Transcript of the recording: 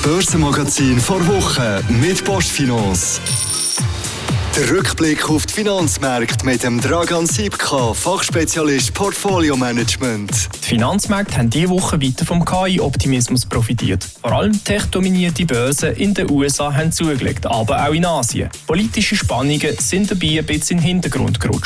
Börsenmagazin vor Wochen mit PostFinance. Der Rückblick auf die Finanzmärkte mit dem Dragan Sipka, Fachspezialist Portfolio-Management. Die Finanzmärkte haben diese Woche weiter vom KI-Optimismus profitiert. Vor allem tech-dominierte Börsen in den USA haben zugelegt, aber auch in Asien. Politische Spannungen sind dabei ein bisschen in den Hintergrund gerutscht.